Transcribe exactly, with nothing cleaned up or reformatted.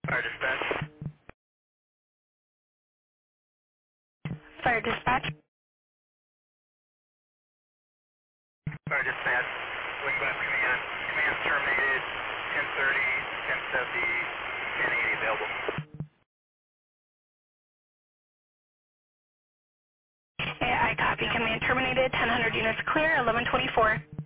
Fire dispatch. Fire dispatch. Fire dispatch. Wingback command. Command terminated. ten thirty, ten seventy, ten eighty available. A I copy. Command terminated. ten hundred units clear. eleven twenty-four.